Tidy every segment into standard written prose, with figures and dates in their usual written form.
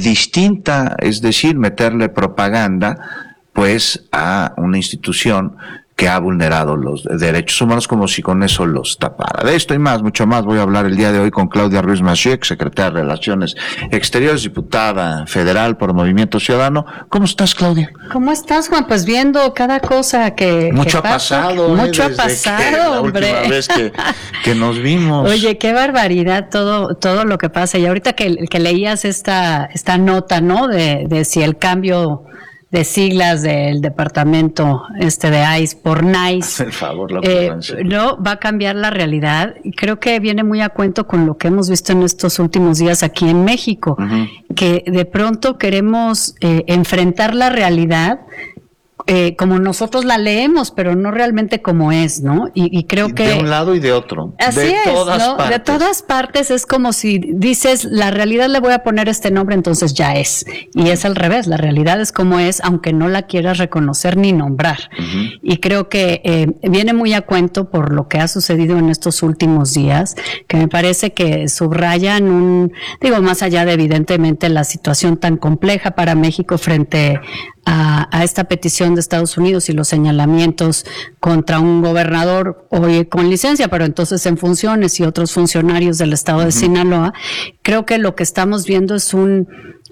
distinta, es decir, meterle propaganda pues a una institución que ha vulnerado los derechos humanos, como si con eso los tapara. De esto y más, mucho más, voy a hablar el día de hoy con Claudia Ruiz Massieu, secretaria de Relaciones Exteriores, diputada federal por Movimiento Ciudadano. ¿Cómo estás, Claudia? ¿Cómo estás, Juan? Pues viendo cada cosa que mucho que ha pasado. Mucho ha pasado, hombre. La última vez que nos vimos. Oye, qué barbaridad todo lo que pasa. Y ahorita que leías esta nota, ¿no? De si el cambio de siglas del departamento de ICE por NICE, el favor, no va a cambiar la realidad, y creo que viene muy a cuento con lo que hemos visto en estos últimos días aquí en México, que de pronto queremos enfrentar la realidad como nosotros la leemos, pero no realmente como es, ¿no? Y creo que... De un lado y de otro. Así de es, todas ¿no? partes. De todas partes es como si dices, la realidad le voy a poner este nombre, entonces ya es. Y es al revés, la realidad es como es, aunque no la quieras reconocer ni nombrar. Y creo que viene muy a cuento por lo que ha sucedido en estos últimos días, que me parece que subrayan más allá de evidentemente la situación tan compleja para México frente a esta petición de Estados Unidos y los señalamientos contra un gobernador hoy con licencia, pero entonces en funciones, y otros funcionarios del estado de Sinaloa. Creo que lo que estamos viendo es un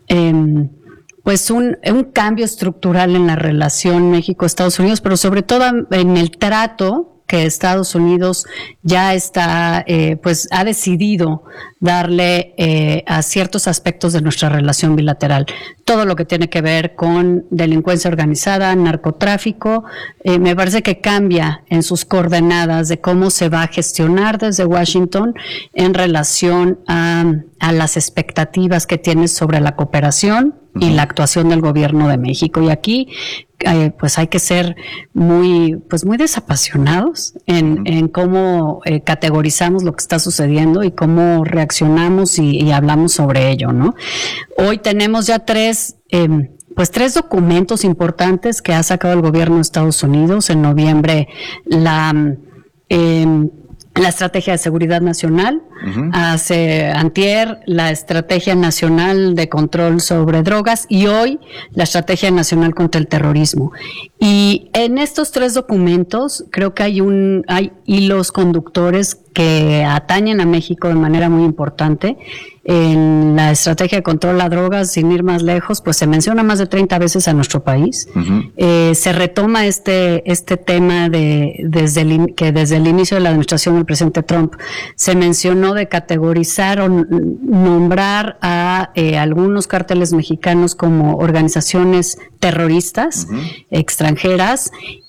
cambio estructural en la relación México-Estados Unidos, pero sobre todo en el trato que Estados Unidos ya está, ha decidido darle a ciertos aspectos de nuestra relación bilateral. Todo lo que tiene que ver con delincuencia organizada, narcotráfico, me parece que cambia en sus coordenadas de cómo se va a gestionar desde Washington en relación a las expectativas que tiene sobre la cooperación y la actuación del gobierno de México. Y aquí hay que ser muy desapasionados en cómo categorizamos lo que está sucediendo y cómo reaccionamos y hablamos sobre ello, ¿no? Hoy tenemos ya tres documentos importantes que ha sacado el gobierno de Estados Unidos. En noviembre, la Estrategia de Seguridad Nacional, hace antier la Estrategia Nacional de Control sobre Drogas, y hoy la Estrategia Nacional contra el Terrorismo. Y en estos tres documentos creo que hay hilos conductores que atañen a México de manera muy importante. En la Estrategia de Control a Drogas, sin ir más lejos, pues se menciona más de 30 veces a nuestro país. Se retoma este tema desde el inicio de la administración del presidente Trump se mencionó, de categorizar o nombrar a algunos cárteles mexicanos como organizaciones terroristas extranjeras,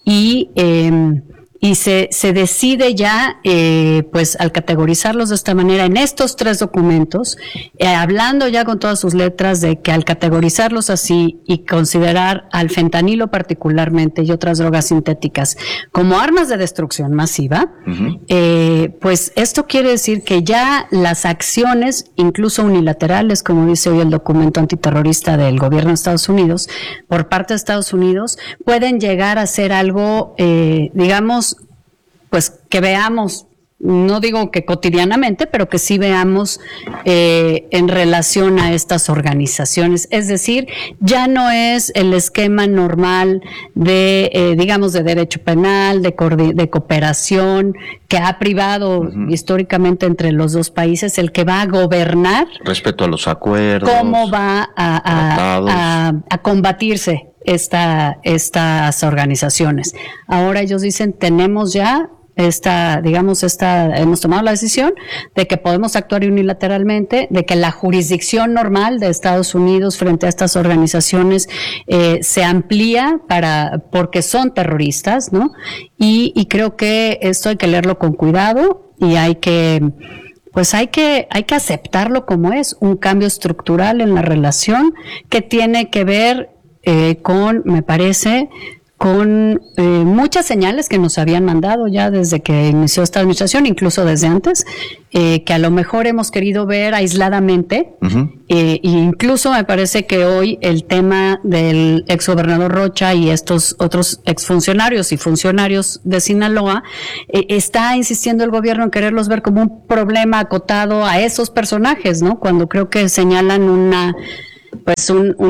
y se decide ya, al categorizarlos de esta manera en estos tres documentos, hablando ya con todas sus letras de que al categorizarlos así y considerar al fentanilo particularmente y otras drogas sintéticas como armas de destrucción masiva, pues esto quiere decir que ya las acciones, incluso unilaterales, como dice hoy el documento antiterrorista del gobierno de Estados Unidos, por parte de Estados Unidos, pueden llegar a ser algo, pues que veamos, no digo que cotidianamente, pero que sí veamos en relación a estas organizaciones. Es decir, ya no es el esquema normal de derecho penal, de cooperación, que ha privado históricamente entre los dos países, el que va a gobernar. Respecto a los acuerdos. Cómo va a combatirse estas organizaciones. Ahora ellos dicen, tenemos ya hemos tomado la decisión de que podemos actuar unilateralmente, de que la jurisdicción normal de Estados Unidos frente a estas organizaciones se amplía porque son terroristas, ¿no? Y creo que esto hay que leerlo con cuidado y hay que aceptarlo como es, un cambio estructural en la relación que tiene que ver me parece, con muchas señales que nos habían mandado ya desde que inició esta administración, incluso desde antes, que a lo mejor hemos querido ver aisladamente, e incluso me parece que hoy el tema del exgobernador Rocha y estos otros exfuncionarios y funcionarios de Sinaloa, está insistiendo el gobierno en quererlos ver como un problema acotado a esos personajes, ¿no? Cuando creo que señalan pues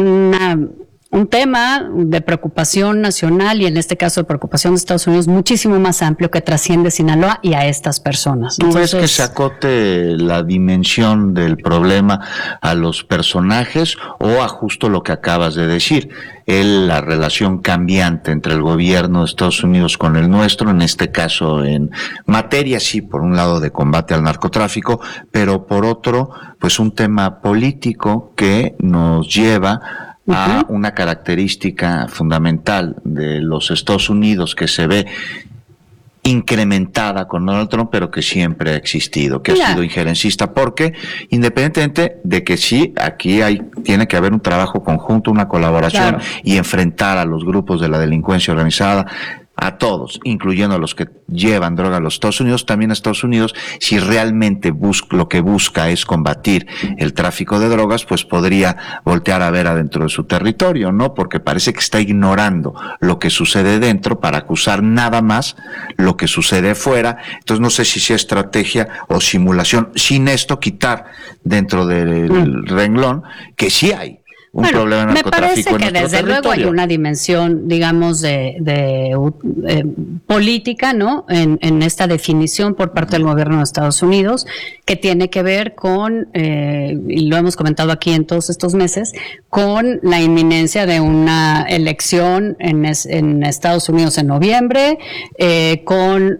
un tema de preocupación nacional y en este caso de preocupación de Estados Unidos muchísimo más amplio que trasciende Sinaloa y a estas personas. ¿Tú ves que se acote la dimensión del problema a los personajes o a justo lo que acabas de decir? La relación cambiante entre el gobierno de Estados Unidos con el nuestro, en este caso en materia, sí, por un lado de combate al narcotráfico, pero por otro, pues un tema político que nos lleva a una característica fundamental de los Estados Unidos que se ve incrementada con Donald Trump, pero que siempre ha existido, que ha sido injerencista, porque independientemente de que sí, aquí tiene que haber un trabajo conjunto, una colaboración y enfrentar a los grupos de la delincuencia organizada, a todos, incluyendo a los que llevan droga a los Estados Unidos, también a Estados Unidos, si realmente lo que busca es combatir el tráfico de drogas, pues podría voltear a ver adentro de su territorio, ¿no? Porque parece que está ignorando lo que sucede dentro para acusar nada más lo que sucede fuera. Entonces no sé si sea estrategia o simulación, sin esto quitar dentro del renglón que sí hay un problema de narcotráfico. Me parece que desde luego hay una dimensión, digamos, de política, ¿no? En esta definición por parte del gobierno de Estados Unidos, que tiene que ver con, y lo hemos comentado aquí en todos estos meses, con la inminencia de una elección en Estados Unidos en noviembre, con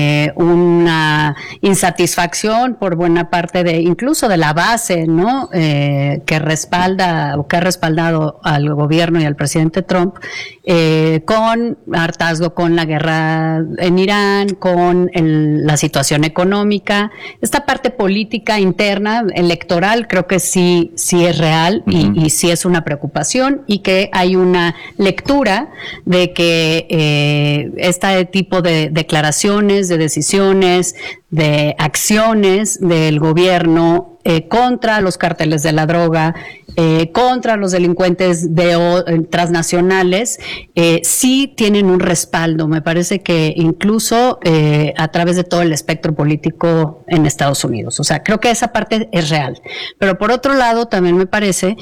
una insatisfacción por buena parte incluso de la base, ¿no? Que respalda o que ha respaldado al gobierno y al presidente Trump, con hartazgo con la guerra en Irán, con la situación económica. Esta parte política interna, electoral, creo que sí es real y sí es una preocupación, y que hay una lectura de que este tipo de declaraciones, de decisiones, de acciones del gobierno contra los cárteles de la droga, contra los delincuentes transnacionales, sí tienen un respaldo. Me parece que incluso a través de todo el espectro político en Estados Unidos. O sea, creo que esa parte es real. Pero por otro lado, también me parece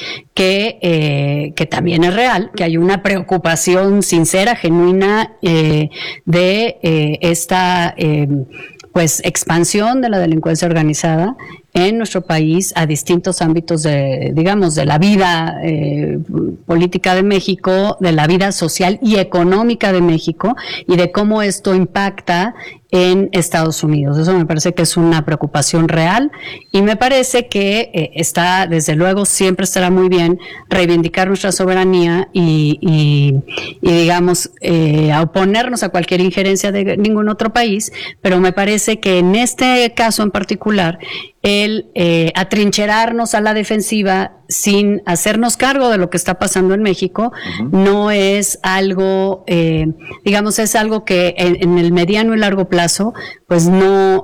que también es real, que hay una preocupación sincera, genuina, de esta pues expansión de la delincuencia organizada en nuestro país a distintos ámbitos de la vida política de México, de la vida social y económica de México, y de cómo esto impacta en Estados Unidos. Eso me parece que es una preocupación real, y me parece que desde luego, siempre estará muy bien reivindicar nuestra soberanía y digamos, a oponernos a cualquier injerencia de ningún otro país, pero me parece que en este caso en particular, el atrincherarnos a la defensiva sin hacernos cargo de lo que está pasando en México, no es algo, digamos, es algo que en el mediano y largo plazo, pues no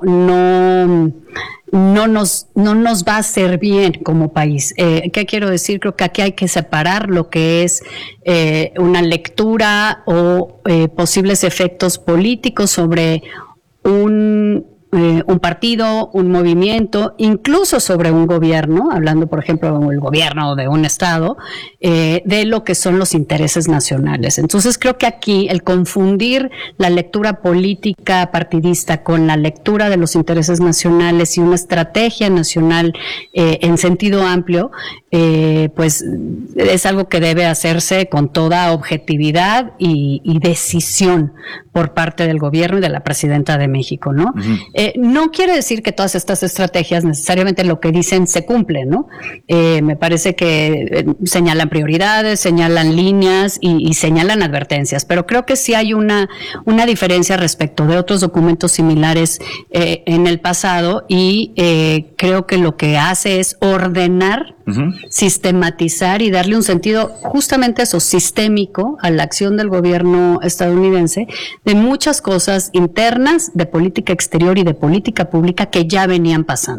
nos va a hacer bien como país. ¿Qué quiero decir? Creo que aquí hay que separar lo que es una lectura o posibles efectos políticos sobre un partido, un movimiento, incluso sobre un gobierno, hablando por ejemplo del gobierno de un estado, de lo que son los intereses nacionales. Entonces creo que aquí el confundir la lectura política partidista con la lectura de los intereses nacionales y una estrategia nacional en sentido amplio, pues es algo que debe hacerse con toda objetividad y decisión por parte del gobierno y de la presidenta de México, ¿no? No quiere decir que todas estas estrategias necesariamente lo que dicen se cumplen, ¿no? Me parece que señalan prioridades, señalan líneas y señalan advertencias, pero creo que sí hay una diferencia respecto de otros documentos similares en el pasado, y creo que lo que hace es ordenar, sistematizar y darle un sentido justamente eso, sistémico, a la acción del gobierno estadounidense, de muchas cosas internas, de política exterior y de política pública que ya venían pasando.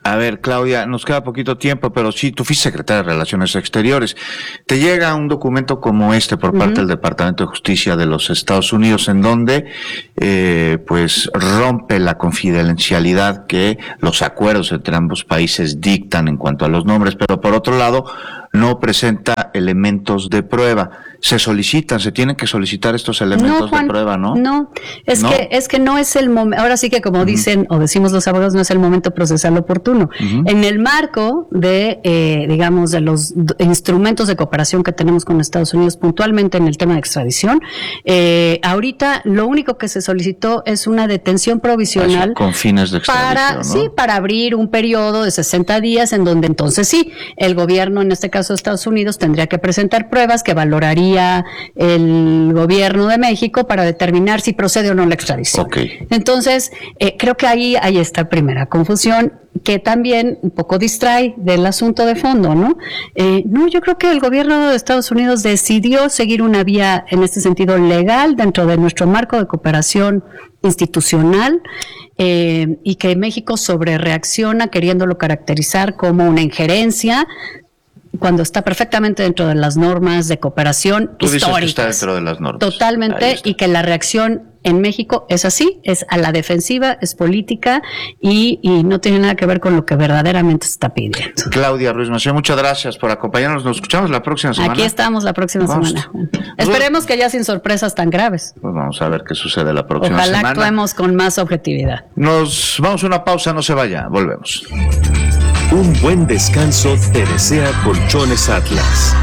A ver, Claudia, nos queda poquito tiempo, pero sí, tú fuiste secretaria de Relaciones Exteriores. Te llega un documento como este por parte del Departamento de Justicia de los Estados Unidos, en donde pues rompe la confidencialidad que los acuerdos entre ambos países dictan en cuanto a los nombres, pero por otro lado no presenta elementos de prueba. Se tienen que solicitar estos elementos de prueba, ¿no? No, es que no es el momento, ahora sí que como dicen o decimos los abogados, no es el momento procesal oportuno. En el marco de, digamos, de los instrumentos de cooperación que tenemos con Estados Unidos, puntualmente en el tema de extradición, ahorita lo único que se solicitó es una detención provisional con fines de extradición, ¿no? Sí, para abrir un periodo de 60 días en donde entonces sí, el gobierno, en este caso de Estados Unidos, tendría que presentar pruebas que valoraría el gobierno de México para determinar si procede o no la extradición. Okay. Entonces, creo que ahí está primera confusión, que también un poco distrae del asunto de fondo, ¿no? No, yo creo que el gobierno de Estados Unidos decidió seguir una vía en este sentido legal dentro de nuestro marco de cooperación institucional, y que México sobrereacciona queriéndolo caracterizar como una injerencia cuando está perfectamente dentro de las normas de cooperación históricas. Tú dices que está dentro de las normas. Totalmente, y que la reacción en México es así, es a la defensiva, es política y no tiene nada que ver con lo que verdaderamente se está pidiendo. Claudia Ruiz Massieu, muchas gracias por acompañarnos. Nos escuchamos la próxima semana. Aquí estamos la próxima semana. Esperemos que ya sin sorpresas tan graves. Pues vamos a ver qué sucede la próxima semana. Ojalá actuemos con más objetividad. Nos vamos a una pausa, no se vaya, volvemos. Un buen descanso te desea Colchones Atlas.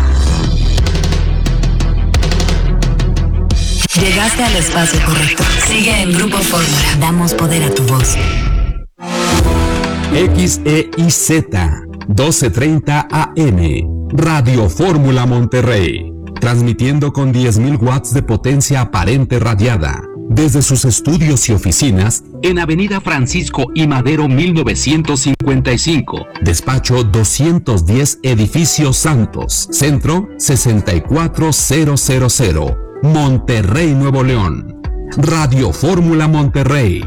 Llegaste al espacio correcto. Sigue en Grupo Fórmula. Damos poder a tu voz. XEIZ 1230 AM Radio Fórmula Monterrey, transmitiendo con 10.000 watts de potencia aparente radiada desde sus estudios y oficinas en Avenida Francisco I. Madero 1955, despacho 210, Edificio Santos, Centro 64000, Monterrey, Nuevo León. Radio Fórmula Monterrey.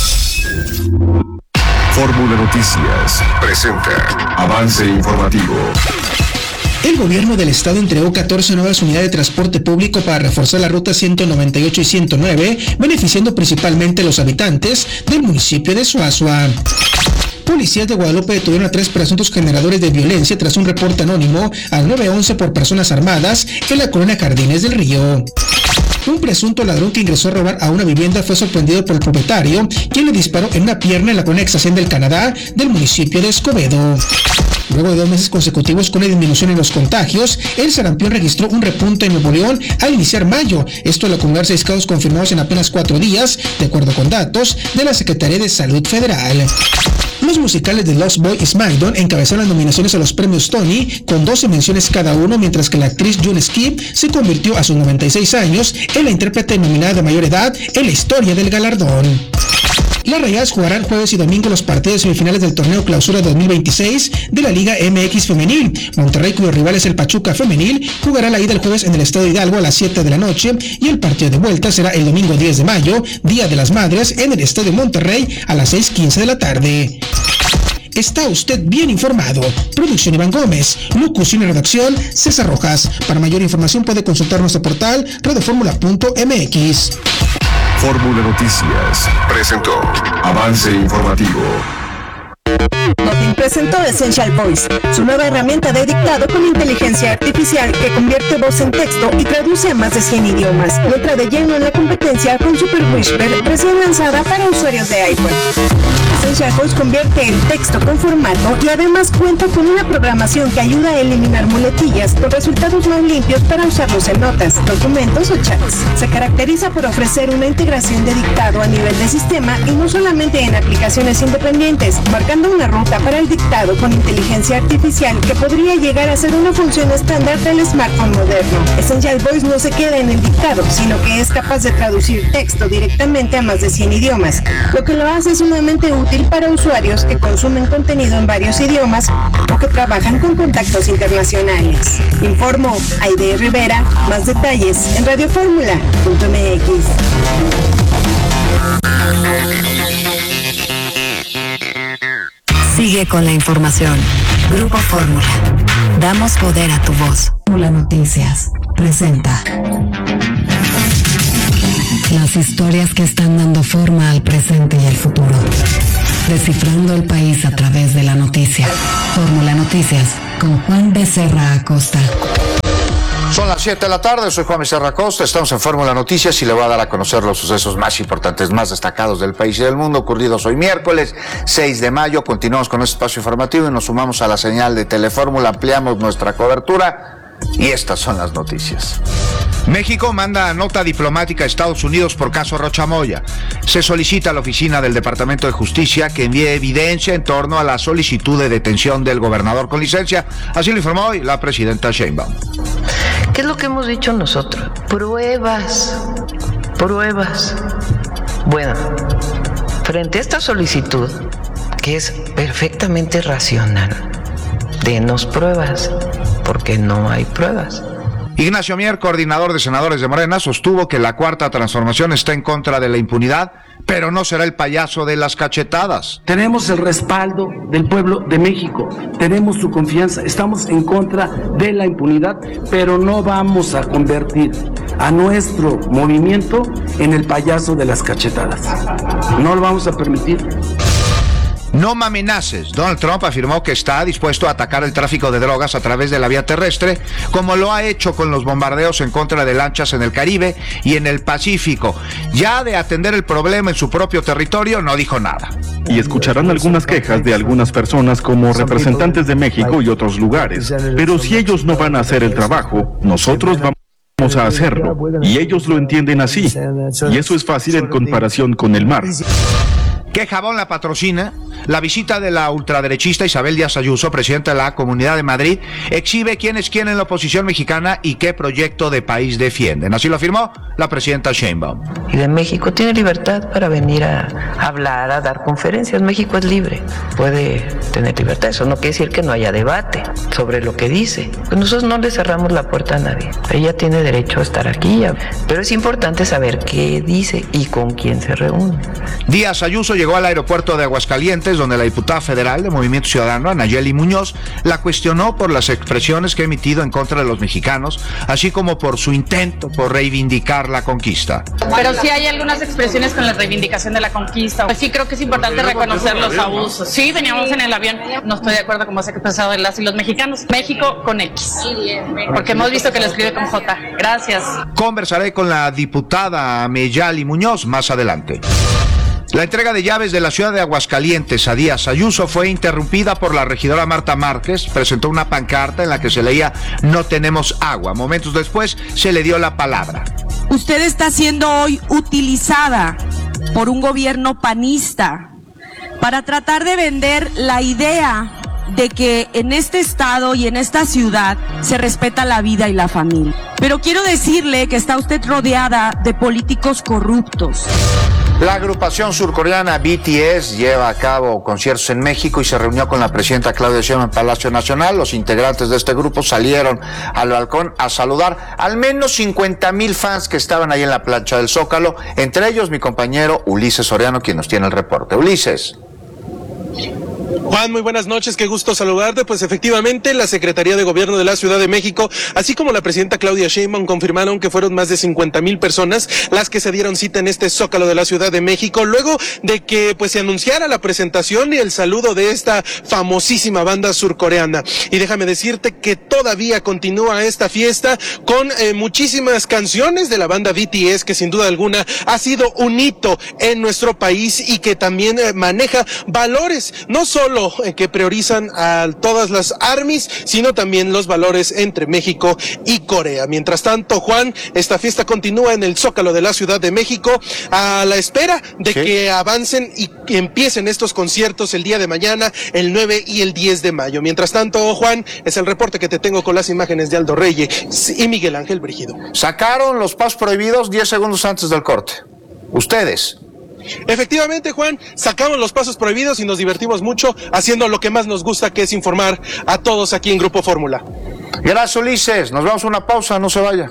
Fórmula Noticias presenta Avance Informativo. El gobierno del estado entregó 14 nuevas unidades de transporte público para reforzar la ruta 198 y 109, beneficiando principalmente a los habitantes del municipio de Suazua. Policías de Guadalupe detuvieron a 3 presuntos generadores de violencia tras un reporte anónimo al 911 por personas armadas en la colonia Jardines del Río. Un presunto ladrón que ingresó a robar a una vivienda fue sorprendido por el propietario, quien le disparó en una pierna en la colonia Exación del Canadá del municipio de Escobedo. Luego de 2 meses consecutivos con una disminución en los contagios, el sarampión registró un repunte en Nuevo León al iniciar mayo. Esto al acumular 6 casos confirmados en apenas 4 días, de acuerdo con datos de la Secretaría de Salud Federal. Los musicales de Lost Boy y SmackDown encabezaron las nominaciones a los premios Tony con 12 menciones cada uno, mientras que la actriz June Skip se convirtió a sus 96 años en la intérprete nominada de mayor edad en la historia del galardón. Las Rayadas jugarán jueves y domingo los partidos semifinales del torneo Clausura 2026 de la Liga MX Femenil. Monterrey, cuyo rival es el Pachuca Femenil, jugará la ida el jueves en el Estadio Hidalgo a las 7 de la noche y el partido de vuelta será el domingo 10 de mayo, Día de las Madres, en el Estadio Monterrey a las 6:15 de la tarde. Está usted bien informado. Producción Iván Gómez, locución y redacción César Rojas. Para mayor información puede consultar nuestro portal radioformula.mx. Fórmula Noticias presentó Avance Informativo. Nothing presentó Essential Voice, su nueva herramienta de dictado con inteligencia artificial que convierte voz en texto y traduce a más de 100 idiomas. Entra de lleno en la competencia con Super Whisper, recién lanzada para usuarios de iPhone. Essential Voice convierte el texto con formato y además cuenta con una programación que ayuda a eliminar muletillas con resultados más limpios para usarlos en notas, documentos o chats. Se caracteriza por ofrecer una integración de dictado a nivel de sistema y no solamente en aplicaciones independientes, marcando una ruta para el dictado con inteligencia artificial que podría llegar a ser una función estándar del smartphone moderno. Essential Voice no se queda en el dictado, sino que es capaz de traducir texto directamente a más de 100 idiomas, lo que lo hace sumamente útil para usuarios que consumen contenido en varios idiomas o que trabajan con contactos internacionales. Informó Aide Rivera. Más detalles en radioformula.mx. Sigue con la información. Grupo Fórmula. Damos poder a tu voz. Fórmula Noticias presenta las historias que están dando forma al presente y al futuro. Descifrando el país a través de la noticia. Fórmula Noticias con Juan Becerra Acosta. Son las 7 de la tarde, soy Juan Becerra Acosta, estamos en Fórmula Noticias y le voy a dar a conocer los sucesos más importantes, más destacados del país y del mundo, ocurridos hoy miércoles 6 de mayo. Continuamos con este espacio informativo y nos sumamos a la señal de Telefórmula, ampliamos nuestra cobertura y estas son las noticias. México manda nota diplomática a Estados Unidos por caso Rocha Moya. Se solicita a la oficina del Departamento de Justicia que envíe evidencia en torno a la solicitud de detención del gobernador con licencia. Así lo informó hoy la presidenta Sheinbaum. ¿Qué es lo que hemos dicho nosotros? Pruebas. Bueno, frente a esta solicitud, que es perfectamente racional, denos pruebas, porque no hay pruebas. Ignacio Mier, coordinador de senadores de Morena, sostuvo que la Cuarta Transformación está en contra de la impunidad, pero no será el payaso de las cachetadas. Tenemos el respaldo del pueblo de México, tenemos su confianza, estamos en contra de la impunidad, pero no vamos a convertir a nuestro movimiento en el payaso de las cachetadas. No lo vamos a permitir. No me amenaces. Donald Trump afirmó que está dispuesto a atacar el tráfico de drogas a través de la vía terrestre, como lo ha hecho con los bombardeos en contra de lanchas en el Caribe y en el Pacífico. Ya de atender el problema en su propio territorio, no dijo nada. Y escucharán algunas quejas de algunas personas como representantes de México y otros lugares. Pero si ellos no van a hacer el trabajo, nosotros vamos a hacerlo. Y ellos lo entienden así. Y eso es fácil en comparación con el mar. ¿Qué jabón la patrocina? La visita de la ultraderechista Isabel Díaz Ayuso, presidenta de la Comunidad de Madrid, exhibe quién es quién en la oposición mexicana y qué proyecto de país defienden. Así lo afirmó la presidenta Sheinbaum. Y de México tiene libertad para venir a hablar, a dar conferencias. México es libre, puede tener libertad. Eso no quiere decir que no haya debate sobre lo que dice. Pues nosotros no le cerramos la puerta a nadie. Ella tiene derecho a estar aquí, pero es importante saber qué dice y con quién se reúne. Díaz Ayuso llegó al aeropuerto de Aguascalientes, donde la diputada federal de Movimiento Ciudadano, Nayeli Muñoz, la cuestionó por las expresiones que ha emitido en contra de los mexicanos, así como por su intento por reivindicar la conquista. Pero sí hay algunas expresiones con la reivindicación de la conquista. Pues sí creo que es importante reconocer los abusos. Sí, veníamos en el avión. No estoy de acuerdo con cómo se ha expresado las y los mexicanos. México con X. Porque hemos visto que lo escribe con J. Gracias. Conversaré con la diputada Nayeli Muñoz más adelante. La entrega de llaves de la ciudad de Aguascalientes a Díaz Ayuso fue interrumpida por la regidora Marta Márquez. Presentó una pancarta en la que se leía "No tenemos agua". Momentos después se le dio la palabra. Usted está siendo hoy utilizada por un gobierno panista para tratar de vender la idea de que en este estado y en esta ciudad se respeta la vida y la familia. Pero quiero decirle que está usted rodeada de políticos corruptos. La agrupación surcoreana BTS lleva a cabo conciertos en México y se reunió con la presidenta Claudia Sheinbaum en Palacio Nacional. Los integrantes de este grupo salieron al balcón a saludar al menos 50,000 fans que estaban ahí en la plancha del Zócalo, entre ellos mi compañero Ulises Soriano, quien nos tiene el reporte. Ulises. Juan, muy buenas noches, qué gusto saludarte. Pues efectivamente, la Secretaría de Gobierno de la Ciudad de México, así como la presidenta Claudia Sheinbaum, confirmaron que fueron más de 50,000 personas las que se dieron cita en este Zócalo de la Ciudad de México, luego de que pues se anunciara la presentación y el saludo de esta famosísima banda surcoreana. Y déjame decirte que todavía continúa esta fiesta con muchísimas canciones de la banda BTS, que sin duda alguna ha sido un hito en nuestro país y que también maneja valores, no solo que priorizan a todas las ARMYs, sino también los valores entre México y Corea. Mientras tanto, Juan, esta fiesta continúa en el Zócalo de la Ciudad de México a la espera de que avancen y que empiecen estos conciertos el día de mañana, el 9 y el 10 de mayo. Mientras tanto, Juan, es el reporte que te tengo con las imágenes de Aldo Reyes y Miguel Ángel Brígido. Sacaron los pasos prohibidos 10 segundos antes del corte. Ustedes. Efectivamente, Juan, sacamos los pasos prohibidos y nos divertimos mucho haciendo lo que más nos gusta, que es informar a todos aquí en Grupo Fórmula. Gracias, Ulises. Nos vamos a una pausa, no se vaya.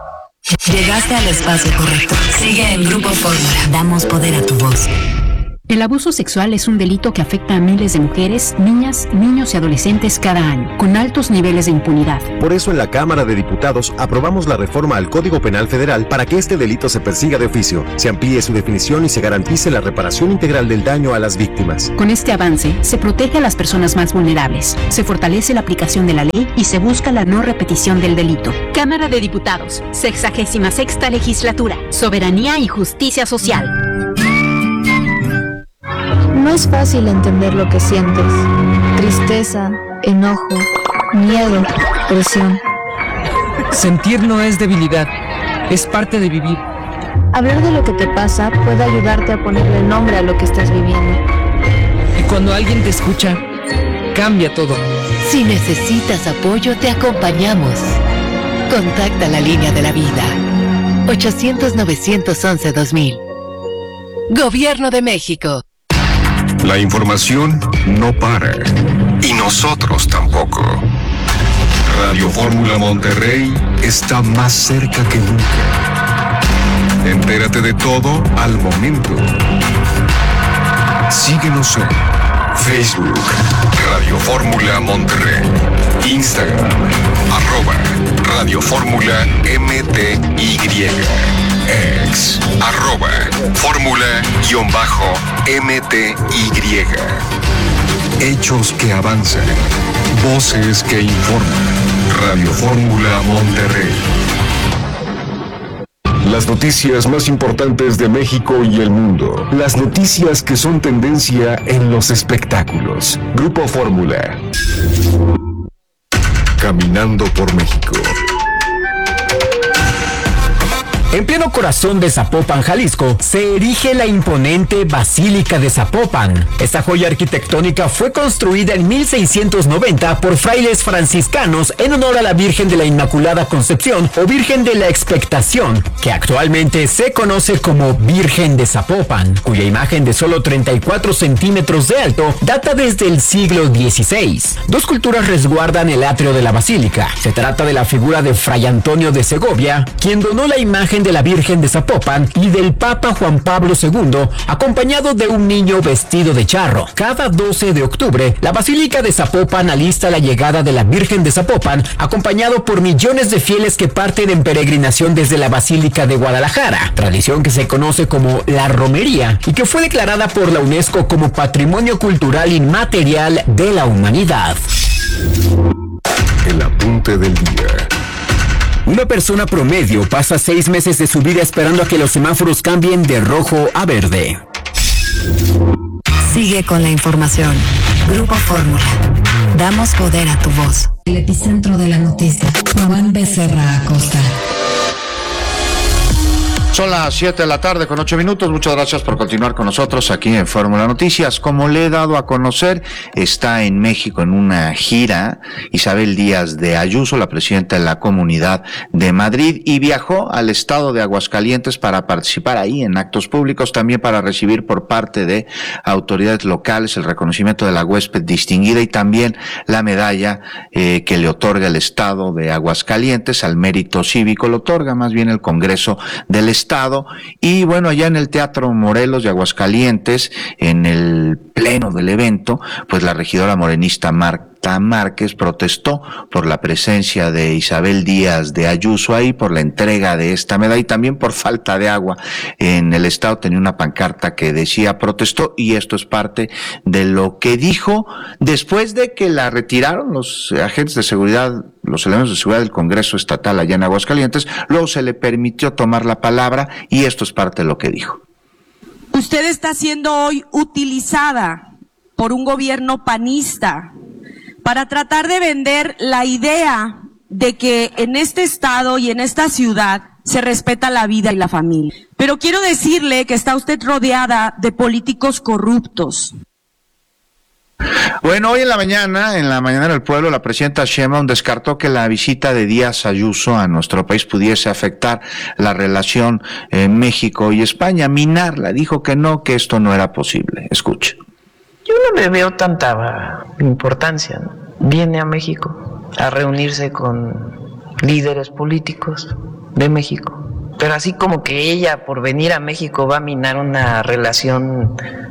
Llegaste al espacio correcto. Sigue en Grupo Fórmula. Damos poder a tu voz. El abuso sexual es un delito que afecta a miles de mujeres, niñas, niños y adolescentes cada año, con altos niveles de impunidad. Por eso en la Cámara de Diputados aprobamos la reforma al Código Penal Federal para que este delito se persiga de oficio, se amplíe su definición y se garantice la reparación integral del daño a las víctimas. Con este avance, se protege a las personas más vulnerables, se fortalece la aplicación de la ley y se busca la no repetición del delito. Cámara de Diputados, 66ª Legislatura, Soberanía y Justicia Social. No es fácil entender lo que sientes. Tristeza, enojo, miedo, presión. Sentir no es debilidad, es parte de vivir. Hablar de lo que te pasa puede ayudarte a ponerle nombre a lo que estás viviendo. Y cuando alguien te escucha, cambia todo. Si necesitas apoyo, te acompañamos. Contacta la línea de la vida. 800-911-2000. Gobierno de México. La información no para. Y nosotros tampoco. Radio Fórmula Monterrey está más cerca que nunca. Entérate de todo al momento. Síguenos en Facebook, Radio Fórmula Monterrey, Instagram, @Radio Fórmula MTY, X, @Fórmula_MTY. Hechos que avanzan, voces que informan. Radio Fórmula Monterrey. Las noticias más importantes de México y el mundo. Las noticias que son tendencia en los espectáculos. Grupo Fórmula. Caminando por México. En pleno corazón de Zapopan, Jalisco, se erige la imponente Basílica de Zapopan. Esta joya arquitectónica fue construida en 1690 por frailes franciscanos en honor a la Virgen de la Inmaculada Concepción o Virgen de la Expectación, que actualmente se conoce como Virgen de Zapopan, cuya imagen de solo 34 centímetros de alto data desde el siglo XVI. Dos culturas resguardan el atrio de la basílica. Se trata de la figura de Fray Antonio de Segovia, quien donó la imagen de la Virgen de Zapopan, y del Papa Juan Pablo II, acompañado de un niño vestido de charro. Cada 12 de octubre, la Basílica de Zapopan alista la llegada de la Virgen de Zapopan, acompañado por millones de fieles que parten en peregrinación desde la Basílica de Guadalajara, tradición que se conoce como la romería y que fue declarada por la UNESCO como Patrimonio Cultural Inmaterial de la Humanidad. El apunte del día. Una persona promedio pasa 6 meses de su vida esperando a que los semáforos cambien de rojo a verde. Sigue con la información. Grupo Fórmula. Damos poder a tu voz. El epicentro de la noticia. Juan Becerra Acosta. Son las 7 de la tarde con 8 minutos. Muchas gracias por continuar con nosotros aquí en Fórmula Noticias. Como le he dado a conocer, está en México en una gira Isabel Díaz de Ayuso, la presidenta de la Comunidad de Madrid, y viajó al estado de Aguascalientes para participar ahí en actos públicos, también para recibir por parte de autoridades locales el reconocimiento de la huésped distinguida y también la medalla que le otorga el estado de Aguascalientes al mérito cívico. Lo otorga más bien el Congreso del Estado. Y bueno, allá en el Teatro Morelos de Aguascalientes, en el pleno del evento, pues la regidora morenista Marta Márquez protestó por la presencia de Isabel Díaz de Ayuso ahí, por la entrega de esta medalla y también por falta de agua en el estado. Tenía una pancarta que decía protestó, y esto es parte de lo que dijo después de que la retiraron los agentes de seguridad, los elementos de seguridad del Congreso Estatal allá en Aguascalientes. Luego se le permitió tomar la palabra y esto es parte de lo que dijo. Usted está siendo hoy utilizada por un gobierno panista para tratar de vender la idea de que en este estado y en esta ciudad se respeta la vida y la familia. Pero quiero decirle que está usted rodeada de políticos corruptos. Bueno, hoy en la mañana del pueblo, la presidenta Sheinbaum descartó que la visita de Díaz Ayuso a nuestro país pudiese afectar la relación México y España, minarla. Dijo que no, que esto no era posible. Escuche. Yo no le veo tanta importancia, ¿no? Viene a México a reunirse con líderes políticos de México. Pero así como que ella, por venir a México, va a minar una relación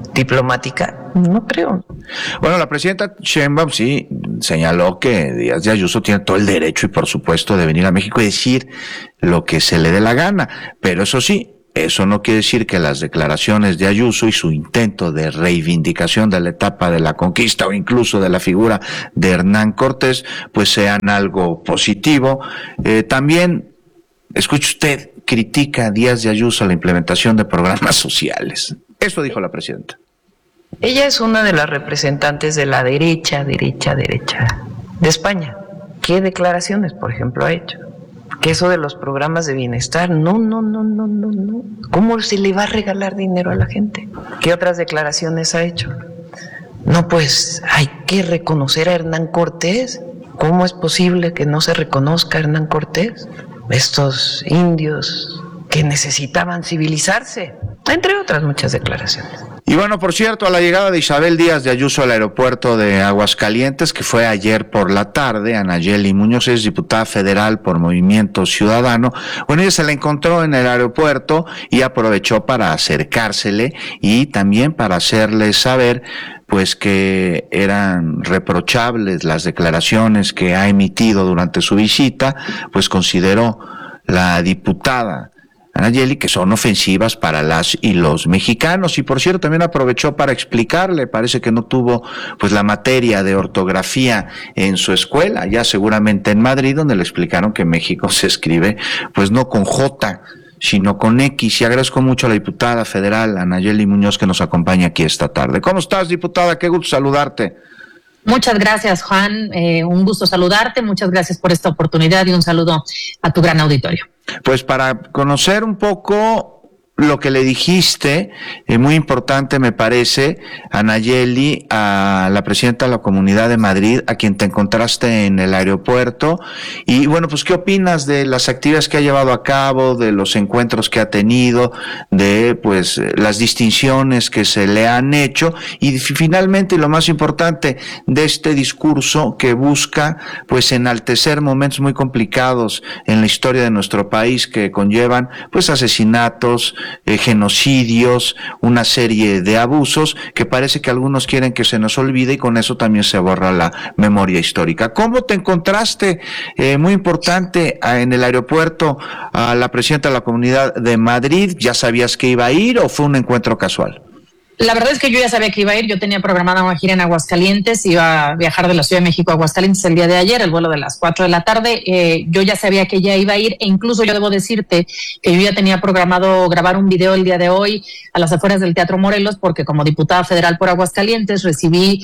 diplomática, no creo. Bueno, la presidenta Sheinbaum sí señaló que Díaz de Ayuso tiene todo el derecho y por supuesto de venir a México y decir lo que se le dé la gana, pero eso sí, eso no quiere decir que las declaraciones de Ayuso y su intento de reivindicación de la etapa de la conquista o incluso de la figura de Hernán Cortés pues sean algo positivo. También, escuche usted, critica a Díaz de Ayuso la implementación de programas sociales. Eso dijo la presidenta. Ella es una de las representantes de la derecha de España. ¿Qué declaraciones, por ejemplo, ha hecho? Que eso de los programas de bienestar, no. ¿Cómo se le va a regalar dinero a la gente? ¿Qué otras declaraciones ha hecho? No, pues hay que reconocer a Hernán Cortés. ¿Cómo es posible que no se reconozca a Hernán Cortés? Estos indios que necesitaban civilizarse, entre otras muchas declaraciones. Y bueno, por cierto, a la llegada de Isabel Díaz de Ayuso al aeropuerto de Aguascalientes, que fue ayer por la tarde, Anayeli Muñoz es diputada federal por Movimiento Ciudadano. Bueno, ella se la encontró en el aeropuerto y aprovechó para acercársele y también para hacerle saber pues que eran reprochables las declaraciones que ha emitido durante su visita, pues consideró la diputada Anayeli que son ofensivas para las y los mexicanos. Y por cierto, también aprovechó para explicarle, parece que no tuvo pues la materia de ortografía en su escuela, ya seguramente en Madrid, donde le explicaron que México se escribe pues no con J, sino con X. Y agradezco mucho a la diputada federal Anayeli Muñoz que nos acompaña aquí esta tarde. ¿Cómo estás, diputada? Qué gusto saludarte. Muchas gracias, Juan. Un gusto saludarte. Muchas gracias por esta oportunidad y un saludo a tu gran auditorio. Pues para conocer un poco lo que le dijiste, muy importante me parece, Anayeli, a la presidenta de la Comunidad de Madrid, a quien te encontraste en el aeropuerto, y bueno, pues ¿qué opinas de las actividades que ha llevado a cabo, de los encuentros que ha tenido, de pues las distinciones que se le han hecho, y finalmente, y lo más importante, de este discurso que busca pues enaltecer momentos muy complicados en la historia de nuestro país que conllevan pues asesinatos, genocidios, una serie de abusos que parece que algunos quieren que se nos olvide y con eso también se borra la memoria histórica. ¿Cómo te encontraste, muy importante, en el aeropuerto a la presidenta de la Comunidad de Madrid? ¿Ya sabías que iba a ir o fue un encuentro casual? La verdad es que yo ya sabía que iba a ir. Yo tenía programada una gira en Aguascalientes, iba a viajar de la Ciudad de México a Aguascalientes el día de ayer, el vuelo de las 4 de la tarde. Yo ya sabía que ella iba a ir, e incluso yo debo decirte que yo ya tenía programado grabar un video el día de hoy a las afueras del Teatro Morelos, porque como diputada federal por Aguascalientes recibí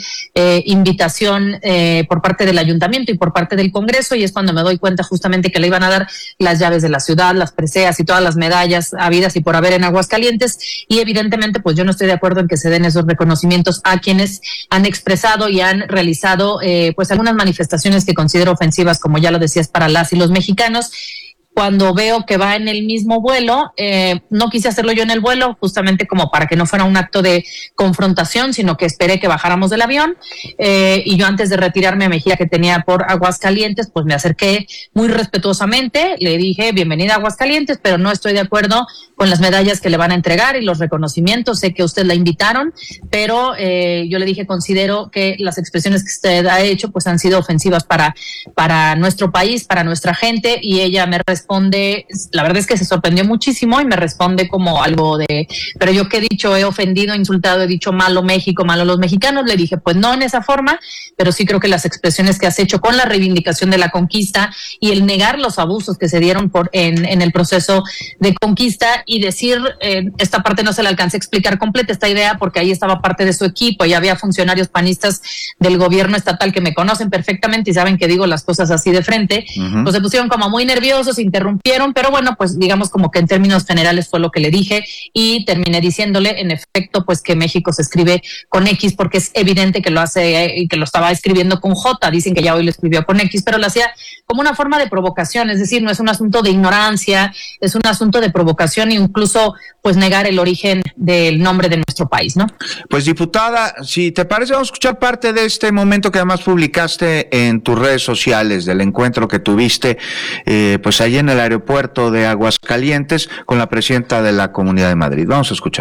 invitación por parte del Ayuntamiento y por parte del Congreso, y es cuando me doy cuenta justamente que le iban a dar las llaves de la ciudad, las preseas y todas las medallas habidas y por haber en Aguascalientes, y evidentemente pues yo no estoy de acuerdo en que se den esos reconocimientos a quienes han expresado y han realizado pues algunas manifestaciones que considero ofensivas, como ya lo decías, para las y los mexicanos. Cuando veo que va en el mismo vuelo, no quise hacerlo yo en el vuelo, justamente como para que no fuera un acto de confrontación, sino que esperé que bajáramos del avión, y yo antes de retirarme a mi gira que tenía por Aguascalientes, pues me acerqué muy respetuosamente, le dije bienvenida a Aguascalientes, pero no estoy de acuerdo con las medallas que le van a entregar y los reconocimientos. Sé que usted la invitaron, pero yo le dije, considero que las expresiones que usted ha hecho pues han sido ofensivas para nuestro país, para nuestra gente, y ella me responde, la verdad es que se sorprendió muchísimo y me responde como algo de, pero yo qué he dicho, he ofendido, insultado, he dicho malo México, malo los mexicanos. Le dije, pues no en esa forma, pero sí creo que las expresiones que has hecho con la reivindicación de la conquista y el negar los abusos que se dieron en el proceso de conquista, y decir, esta parte no se la alcancé a explicar completa, esta idea, porque ahí estaba parte de su equipo y había funcionarios panistas del gobierno estatal que me conocen perfectamente y saben que digo las cosas así de frente. Pues se pusieron como muy nerviosos, interrumpieron, pero bueno, pues digamos como que en términos generales fue lo que le dije, y terminé diciéndole en efecto pues que México se escribe con X, porque es evidente que lo hace y que lo estaba escribiendo con J. Dicen que ya hoy lo escribió con X, pero lo hacía como una forma de provocación, es decir, no es un asunto de ignorancia, es un asunto de provocación, e incluso pues negar el origen del nombre de nuestro país, ¿no? Pues diputada, si te parece, vamos a escuchar parte de este momento que además publicaste en tus redes sociales, del encuentro que tuviste pues allí en el aeropuerto de Aguascalientes con la presidenta de la Comunidad de Madrid. Vamos a escuchar.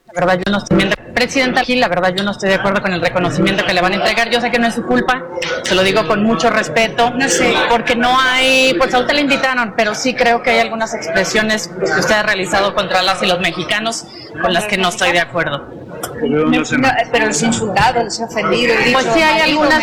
La verdad, yo no estoy viendo. Presidenta Gil, la verdad, yo no estoy de acuerdo con el reconocimiento que le van a entregar. Yo sé que no es su culpa, se lo digo con mucho respeto, porque no hay, pues ahorita le invitaron, pero sí creo que hay algunas expresiones que usted ha realizado contra las y los mexicanos con las que no estoy de acuerdo. Pero los insultados, los ofendidos, pues sí hay algunas,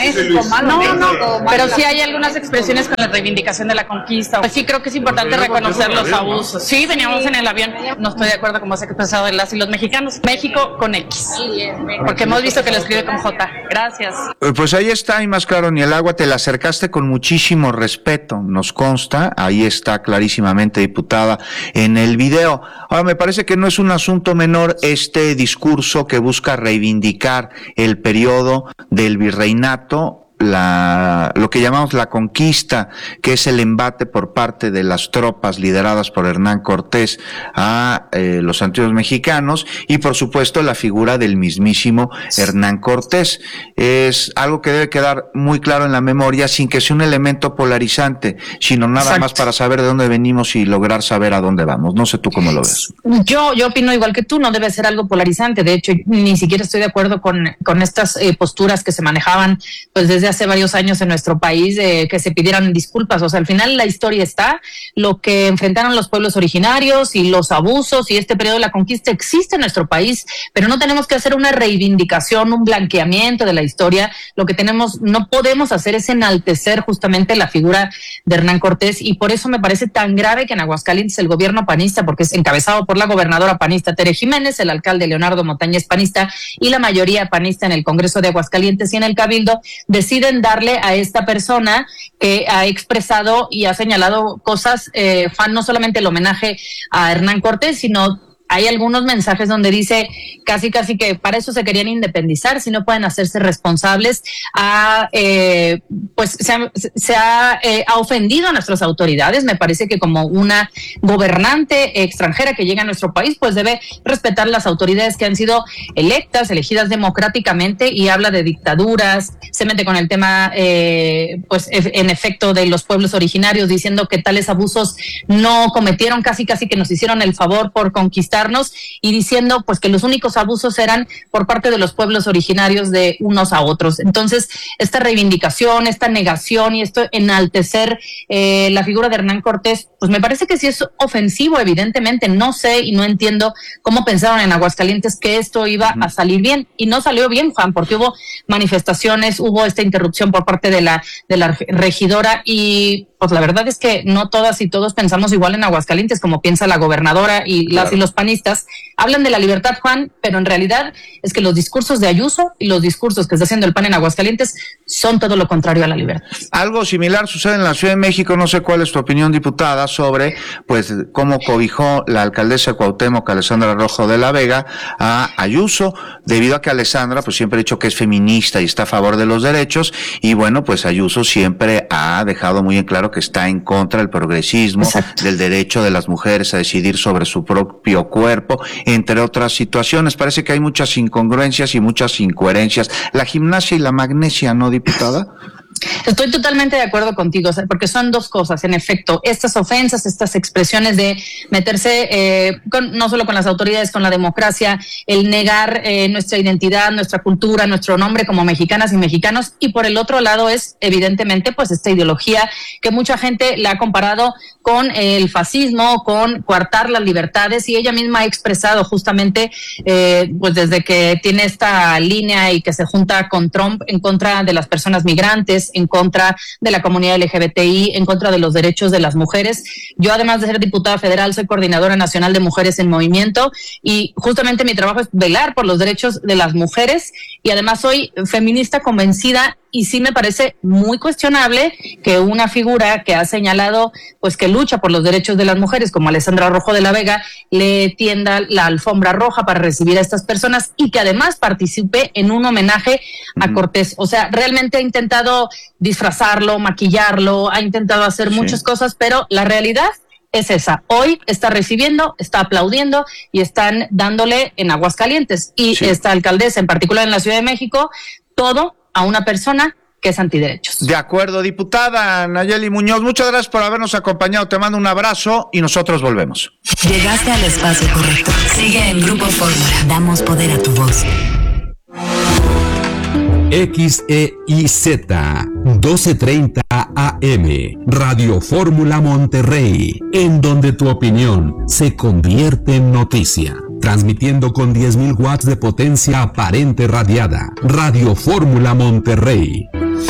pero sí hay algunas expresiones con la reivindicación de la conquista. Pues sí creo que es importante reconocer los abusos. Sí, veníamos en el avión, no estoy de acuerdo como se ha expresado de las y los mexicanos. México con X, porque hemos visto que lo escribe con J. Gracias. Pues ahí está, y más claro ni el agua, te la acercaste con muchísimo respeto, nos consta, ahí está clarísimamente, diputada, en el video. Ahora, me parece que no es un asunto menor este discurso que busca reivindicar el periodo del virreinato, lo que llamamos la conquista, que es el embate por parte de las tropas lideradas por Hernán Cortés a los antiguos mexicanos, y por supuesto la figura del mismísimo Hernán Cortés. Es algo que debe quedar muy claro en la memoria, sin que sea un elemento polarizante, sino nada Exacto. más para saber de dónde venimos y lograr saber a dónde vamos. No sé tú cómo lo ves. Yo opino igual que tú, no debe ser algo polarizante. De hecho, ni siquiera estoy de acuerdo con estas posturas que se manejaban pues desde hace varios años en nuestro país, que se pidieran disculpas. O sea, al final la historia está, lo que enfrentaron los pueblos originarios y los abusos y este periodo de la conquista existe en nuestro país, pero no tenemos que hacer una reivindicación, un blanqueamiento de la historia. Lo que no podemos hacer es enaltecer justamente la figura de Hernán Cortés, y por eso me parece tan grave que en Aguascalientes el gobierno panista, porque es encabezado por la gobernadora panista Tere Jiménez, el alcalde Leonardo Montañez panista y la mayoría panista en el Congreso de Aguascalientes y en el Cabildo, deciden darle a esta persona que ha expresado y ha señalado cosas, no solamente el homenaje a Hernán Cortés, sino hay algunos mensajes donde dice casi que para eso se querían independizar, si no pueden hacerse responsables. Pues se ha ofendido a nuestras autoridades. Me parece que como una gobernante extranjera que llega a nuestro país, pues debe respetar las autoridades que han sido elegidas democráticamente, y habla de dictaduras, se mete con el tema pues en efecto de los pueblos originarios, diciendo que tales abusos no cometieron, casi que nos hicieron el favor por conquistar, y diciendo pues que los únicos abusos eran por parte de los pueblos originarios de unos a otros. Entonces, esta reivindicación, esta negación y esto enaltecer la figura de Hernán Cortés, pues me parece que sí es ofensivo, evidentemente. No sé y no entiendo cómo pensaron en Aguascalientes que esto iba a salir bien, y no salió bien, Juan, porque hubo manifestaciones, hubo esta interrupción por parte de la regidora, y pues la verdad es que no todas y todos pensamos igual en Aguascalientes como piensa la gobernadora y las y los panistas. Hablan de la libertad, Juan, pero en realidad es que los discursos de Ayuso y los discursos que está haciendo el PAN en Aguascalientes son todo lo contrario a la libertad. Algo similar sucede en la Ciudad de México. No sé cuál es tu opinión, diputada, sobre pues cómo cobijó la alcaldesa de Cuauhtémoc, Alessandra Rojo de la Vega, a Ayuso, debido a que Alessandra pues siempre ha dicho que es feminista y está a favor de los derechos, y bueno, pues Ayuso siempre ha dejado muy en claro que está en contra del progresismo, exacto, del derecho de las mujeres a decidir sobre su propio cuerpo, entre otras situaciones. Parece que hay muchas incongruencias y muchas incoherencias. La gimnasia y la magnesia, ¿no, diputada? Estoy totalmente de acuerdo contigo, porque son dos cosas, en efecto, estas ofensas, estas expresiones de meterse no solo con las autoridades, con la democracia, el negar nuestra identidad, nuestra cultura, nuestro nombre como mexicanas y mexicanos, y por el otro lado es evidentemente pues esta ideología que mucha gente la ha comparado con el fascismo, con coartar las libertades, y ella misma ha expresado justamente pues desde que tiene esta línea y que se junta con Trump en contra de las personas migrantes, en contra de la comunidad LGBTI, en contra de los derechos de las mujeres. Yo, además de ser diputada federal, soy coordinadora nacional de Mujeres en Movimiento, y justamente mi trabajo es velar por los derechos de las mujeres, y además soy feminista convencida, y sí me parece muy cuestionable que una figura que ha señalado pues que lucha por los derechos de las mujeres, como Alessandra Rojo de la Vega, le tienda la alfombra roja para recibir a estas personas, y que además participe en un homenaje a Cortés. O sea, realmente ha intentado disfrazarlo, maquillarlo, ha intentado hacer muchas cosas, pero la realidad es esa. Hoy está recibiendo, está aplaudiendo y están dándole en Aguascalientes, y esta alcaldesa en particular en la Ciudad de México, todo a una persona que es antiderechos. De acuerdo, diputada Nayeli Muñoz, muchas gracias por habernos acompañado. Te mando un abrazo y nosotros volvemos. Llegaste al espacio correcto. Sigue en Grupo Fórmula. Damos poder a tu voz. XEIZ 1230 AM Radio Fórmula Monterrey, en donde tu opinión se convierte en noticia. Transmitiendo con 10,000 watts de potencia aparente radiada. Radio Fórmula Monterrey.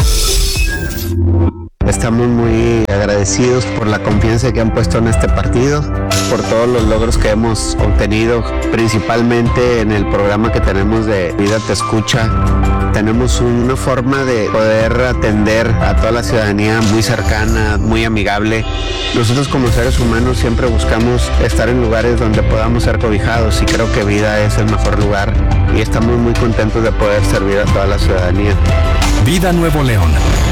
Estamos muy agradecidos por la confianza que han puesto en este partido, por todos los logros que hemos obtenido, principalmente en el programa que tenemos de Vida Te Escucha. Tenemos una forma de poder atender a toda la ciudadanía muy cercana, muy amigable. Nosotros como seres humanos siempre buscamos estar en lugares donde podamos ser cobijados y creo que Vida es el mejor lugar y estamos muy contentos de poder servir a toda la ciudadanía. Vida Nuevo León.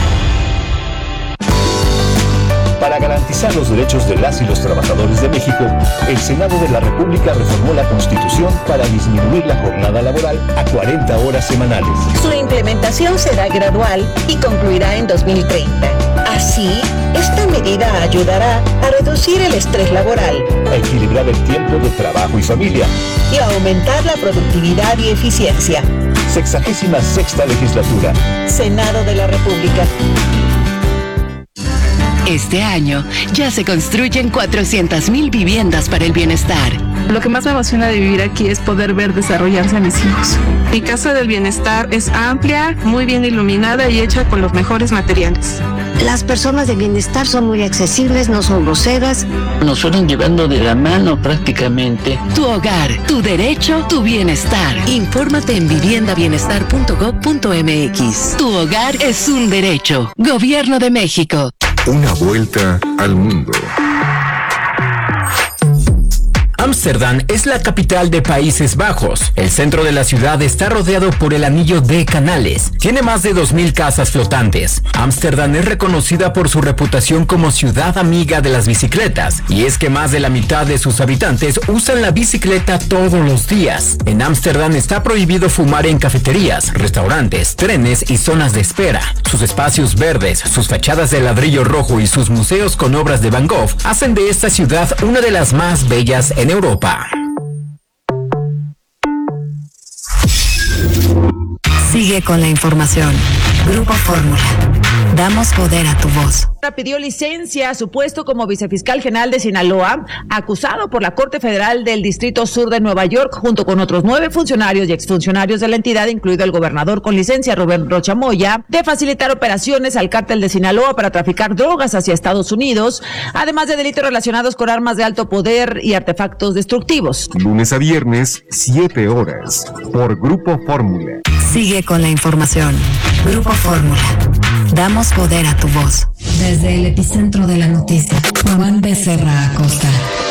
Para garantizar los derechos de las y los trabajadores de México, el Senado de la República reformó la Constitución para disminuir la jornada laboral a 40 horas semanales. Su implementación será gradual y concluirá en 2030. Así, esta medida ayudará a reducir el estrés laboral, A equilibrar el tiempo de trabajo y familia. y a aumentar la productividad y eficiencia. 66ª legislatura. Senado de la República. Este año ya se construyen 400,000 viviendas para el bienestar. Lo que más me emociona de vivir aquí es poder ver desarrollarse a mis hijos. Mi casa del bienestar es amplia, muy bien iluminada y hecha con los mejores materiales. Las personas de bienestar son muy accesibles, no son groseras. Nos fueron llevando de la mano prácticamente. Tu hogar, tu derecho, tu bienestar. Infórmate en viviendabienestar.gov.mx. Tu hogar es un derecho. Gobierno de México. Una vuelta al mundo. Ámsterdam es la capital de Países Bajos. El centro de la ciudad está rodeado por el anillo de canales. Tiene más de 2,000 casas flotantes. Ámsterdam es reconocida por su reputación como ciudad amiga de las bicicletas. Y es que más de la mitad de sus habitantes usan la bicicleta todos los días. En Ámsterdam está prohibido fumar en cafeterías, restaurantes, trenes y zonas de espera. Sus espacios verdes, sus fachadas de ladrillo rojo y sus museos con obras de Van Gogh hacen de esta ciudad una de las más bellas en Europa. Sigue con la información. Grupo Fórmula. Damos poder a tu voz. Pidió licencia a su puesto como vicefiscal general de Sinaloa, acusado por la Corte Federal del Distrito Sur de Nueva York, junto con otros 9 funcionarios y exfuncionarios de la entidad, incluido el gobernador con licencia, Rubén Rocha Moya, de facilitar operaciones al cártel de Sinaloa para traficar drogas hacia Estados Unidos, además de delitos relacionados con armas de alto poder y artefactos destructivos. Lunes a viernes, 7 horas, por Grupo Fórmula. Sigue con la información. Grupo Fórmula. Damos poder a tu voz. Desde el epicentro de la noticia, Juan Becerra Acosta.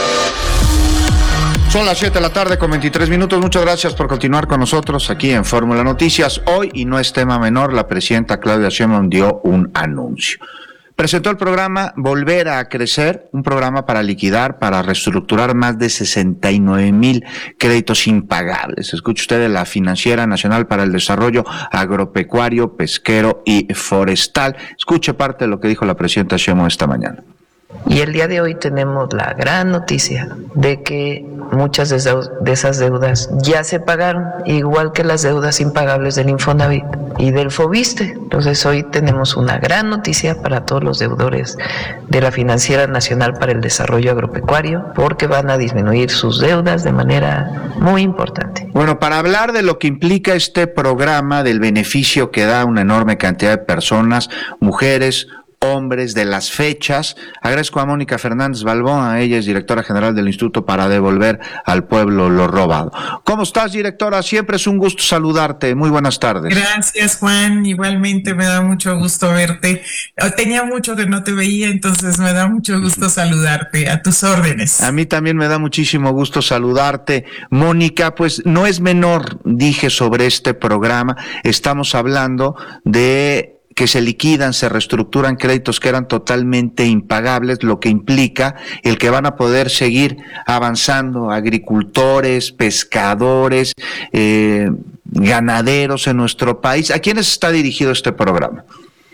Son las 7 de la tarde con 23 minutos. Muchas gracias por continuar con nosotros aquí en Fórmula Noticias. Hoy, y no es tema menor, la presidenta Claudia Sheinbaum dio un anuncio. Presentó el programa Volver a Crecer, un programa para liquidar, para reestructurar más de 69,000 créditos impagables. Escuche usted, de la Financiera Nacional para el Desarrollo Agropecuario, Pesquero y Forestal. Escuche parte de lo que dijo la presidenta Sheinbaum esta mañana. Y el día de hoy tenemos la gran noticia de que muchas de esas deudas ya se pagaron, igual que las deudas impagables del Infonavit y del Fobiste. Entonces hoy tenemos una gran noticia para todos los deudores de la Financiera Nacional para el Desarrollo Agropecuario, porque van a disminuir sus deudas de manera muy importante. Bueno, para hablar de lo que implica este programa, del beneficio que da a una enorme cantidad de personas, mujeres, hombres, de las fechas, agradezco a Mónica Fernández Balbón. Ella es directora general del Instituto para Devolver al Pueblo lo Robado. ¿Cómo estás, directora? Siempre es un gusto saludarte. Muy buenas tardes. Gracias, Juan. Igualmente me da mucho gusto verte. Tenía mucho que no te veía, entonces me da mucho gusto saludarte. A tus órdenes. A mí también me da muchísimo gusto saludarte, Mónica. Pues no es menor, dije, sobre este programa. Estamos hablando de que se liquidan, se reestructuran créditos que eran totalmente impagables, lo que implica el que van a poder seguir avanzando agricultores, pescadores, ganaderos en nuestro país. ¿A quiénes está dirigido este programa?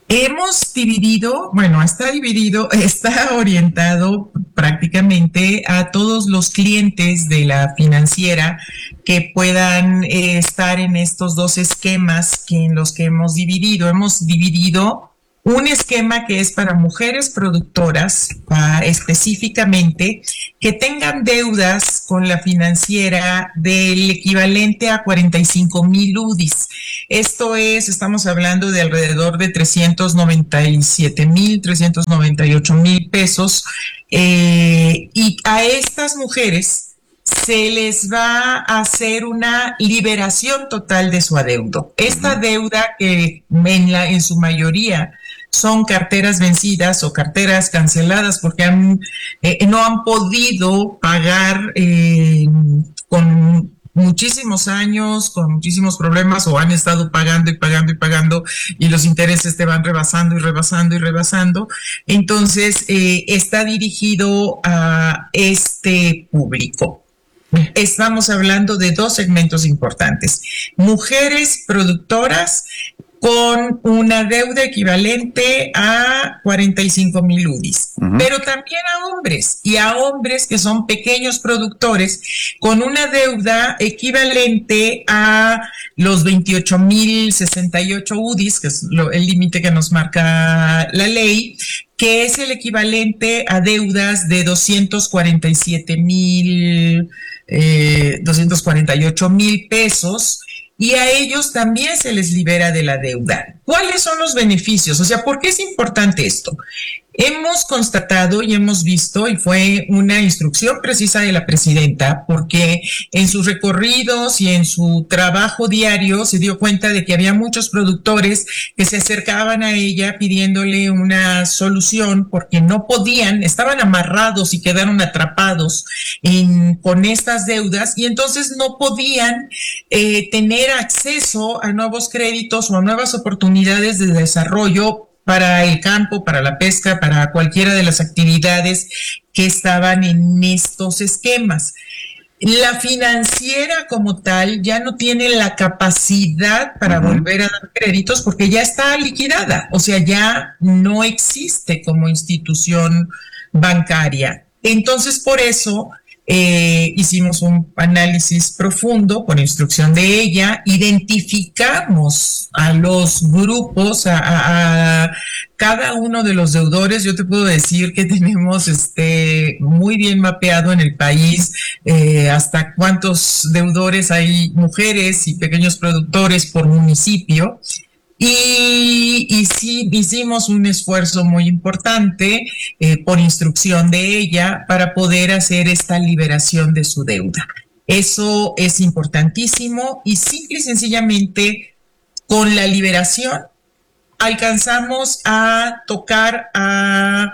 Está orientado prácticamente a todos los clientes de la financiera que puedan estar en estos dos esquemas en los que hemos dividido. Hemos dividido un esquema que es para mujeres productoras, específicamente, que tengan deudas con la financiera del equivalente a 45,000 UDIs. Esto es, estamos hablando de alrededor de 397,000, 398,000 pesos. Y a estas mujeres se les va a hacer una liberación total de su adeudo. Esta deuda que en su mayoría son carteras vencidas o carteras canceladas porque no han podido pagar con muchísimos años, con muchísimos problemas, o han estado pagando y pagando y pagando, y los intereses te van rebasando y rebasando y rebasando. Entonces, está dirigido a este público. Estamos hablando de dos segmentos importantes: mujeres productoras con una deuda equivalente a 45,000 UDIs, pero también a hombres que son pequeños productores con una deuda equivalente a los 28,068 UDIs, que es el límite que nos marca la ley, que es el equivalente a deudas de 248,000 pesos. Y a ellos también se les libera de la deuda. ¿Cuáles son los beneficios? O sea, ¿por qué es importante esto? Hemos constatado y hemos visto, y fue una instrucción precisa de la presidenta, porque en sus recorridos y en su trabajo diario se dio cuenta de que había muchos productores que se acercaban a ella pidiéndole una solución porque no podían, estaban amarrados y quedaron atrapados con estas deudas, y entonces no podían tener acceso a nuevos créditos o a nuevas oportunidades de desarrollo para el campo, para la pesca, para cualquiera de las actividades que estaban en estos esquemas. La financiera como tal ya no tiene la capacidad para volver a dar créditos porque ya está liquidada, o sea, ya no existe como institución bancaria. Entonces, por eso hicimos un análisis profundo por instrucción de ella, identificamos a los grupos, a cada uno de los deudores. Yo te puedo decir que tenemos muy bien mapeado en el país hasta cuántos deudores hay, mujeres y pequeños productores por municipio. Y sí, hicimos un esfuerzo muy importante por instrucción de ella para poder hacer esta liberación de su deuda. Eso es importantísimo, y simple y sencillamente con la liberación alcanzamos a tocar a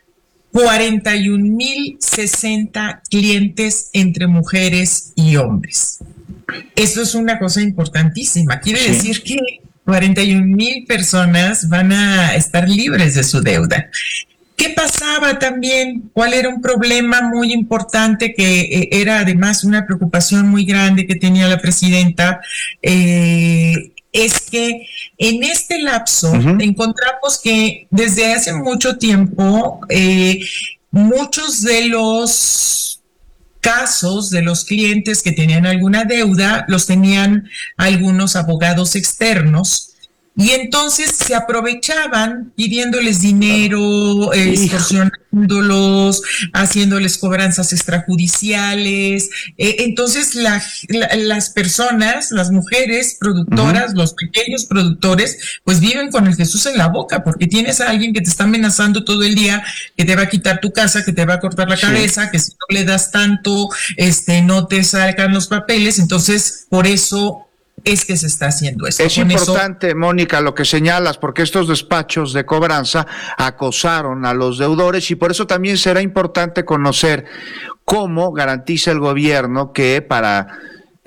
41,060 clientes entre mujeres y hombres. Eso es una cosa importantísima. Quiere decir que 41,000 personas van a estar libres de su deuda. ¿Qué pasaba también? ¿Cuál era un problema muy importante que era además una preocupación muy grande que tenía la presidenta? Es que en este lapso encontramos que desde hace mucho tiempo muchos de los casos de los clientes que tenían alguna deuda los tenían algunos abogados externos, y entonces se aprovechaban pidiéndoles dinero, extorsionándolos, haciéndoles cobranzas extrajudiciales. Entonces las personas, las mujeres productoras, los pequeños productores, pues viven con el Jesús en la boca, porque tienes a alguien que te está amenazando todo el día, que te va a quitar tu casa, que te va a cortar la cabeza, que si no le das tanto, no te sacan los papeles. Entonces, por eso es que se está haciendo esto. Es importante, Mónica, lo que señalas, porque estos despachos de cobranza acosaron a los deudores, y por eso también será importante conocer cómo garantiza el gobierno que para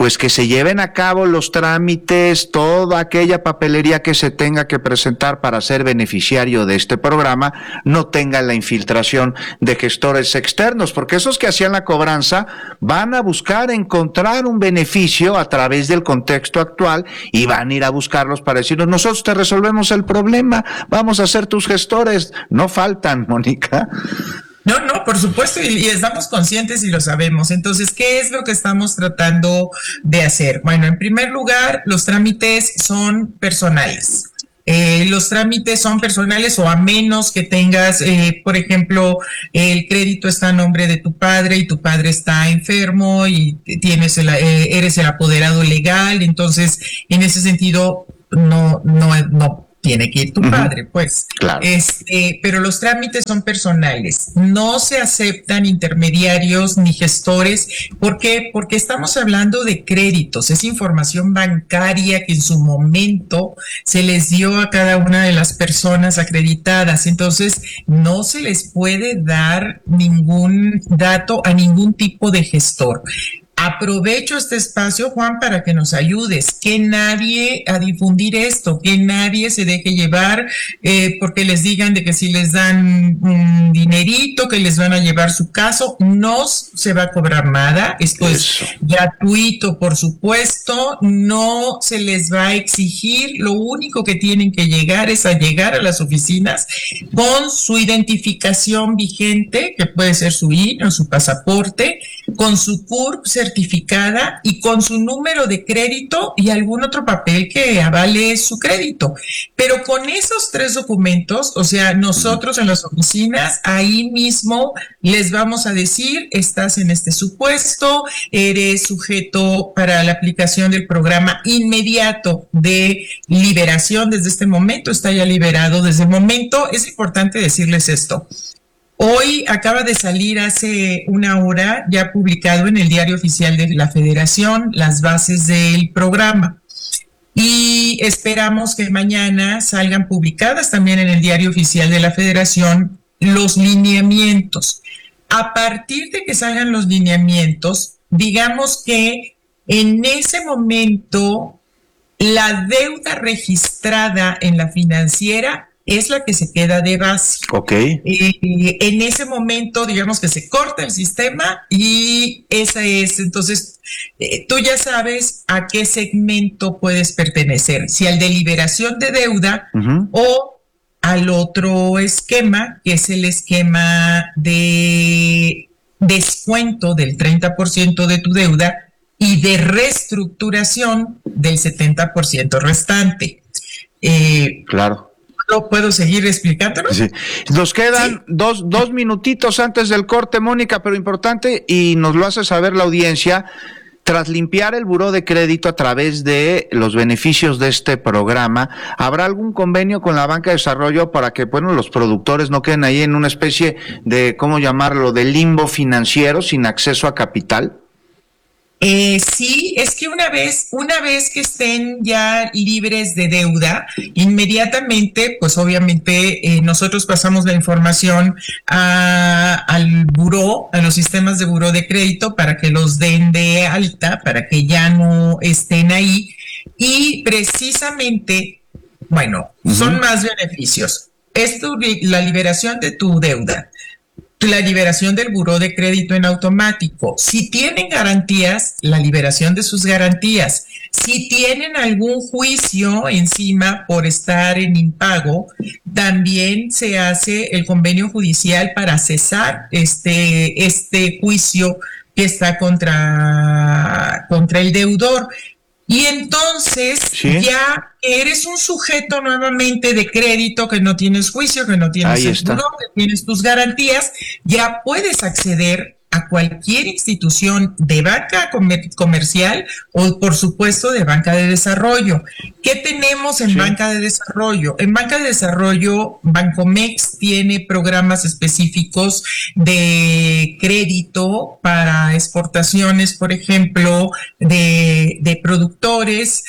pues que se lleven a cabo los trámites, toda aquella papelería que se tenga que presentar para ser beneficiario de este programa, no tenga la infiltración de gestores externos, porque esos que hacían la cobranza van a buscar encontrar un beneficio a través del contexto actual y van a ir a buscarlos para decirnos, nosotros te resolvemos el problema, vamos a ser tus gestores. No faltan, Mónica. No, por supuesto, y estamos conscientes y lo sabemos. Entonces, ¿qué es lo que estamos tratando de hacer? Bueno, en primer lugar, los trámites son personales. Los trámites son personales, o a menos que tengas, por ejemplo, el crédito está a nombre de tu padre y tu padre está enfermo y eres el apoderado legal. Entonces, en ese sentido, no tiene que ir tu padre, pues. Claro. Pero los trámites son personales. No se aceptan intermediarios ni gestores. ¿Por qué? Porque estamos hablando de créditos. Es información bancaria que en su momento se les dio a cada una de las personas acreditadas. Entonces, no se les puede dar ningún dato a ningún tipo de gestor. Aprovecho este espacio, Juan, para que nos ayudes, que nadie a difundir esto, que nadie se deje llevar porque les digan de que si les dan un dinerito, que les van a llevar su caso. No se va a cobrar nada, esto es gratuito, por supuesto, no se les va a exigir, lo único que tienen que llegar es a llegar a las oficinas con su identificación vigente, que puede ser su INE o su pasaporte, con su CURP certificada y con su número de crédito y algún otro papel que avale su crédito. Pero con esos 3 documentos, o sea, nosotros en las oficinas, ahí mismo les vamos a decir, estás en este supuesto, eres sujeto para la aplicación del programa inmediato de liberación. Desde este momento está ya liberado. Desde el momento, es importante decirles esto. Hoy acaba de salir hace una hora, ya publicado en el Diario Oficial de la Federación, las bases del programa. Y esperamos que mañana salgan publicadas también en el Diario Oficial de la Federación los lineamientos. A partir de que salgan los lineamientos, digamos que en ese momento la deuda registrada en la financiera es la que se queda de base. Ok. En ese momento, digamos que se corta el sistema y esa es, entonces, tú ya sabes a qué segmento puedes pertenecer, si al de liberación de deuda o al otro esquema, que es el esquema de descuento del 30% de tu deuda y de reestructuración del 70% restante. Claro. ¿Puedo seguir explicándolo? Sí. Nos quedan dos minutitos antes del corte, Mónica, pero importante, y nos lo hace saber la audiencia. Tras limpiar el buró de crédito a través de los beneficios de este programa, ¿habrá algún convenio con la banca de desarrollo para que, bueno, los productores no queden ahí en una especie de, ¿cómo llamarlo?, de limbo financiero sin acceso a capital? Sí, es que una vez que estén ya libres de deuda, inmediatamente, pues obviamente nosotros pasamos la información al buró, a los sistemas de buró de crédito para que los den de alta, para que ya no estén ahí. Y precisamente, bueno, son más beneficios. Esto, la liberación de tu deuda, la liberación del buró de crédito en automático. Si tienen garantías, la liberación de sus garantías. Si tienen algún juicio encima por estar en impago, también se hace el convenio judicial para cesar este juicio que está contra el deudor. Y entonces, ya eres un sujeto nuevamente de crédito, que no tienes juicio, que no tienes seguro, que tienes tus garantías, ya puedes acceder a cualquier institución de banca comercial o, por supuesto, de banca de desarrollo. ¿Qué tenemos en banca de desarrollo? En banca de desarrollo, Bancomex tiene programas específicos de crédito para exportaciones, por ejemplo, de productores.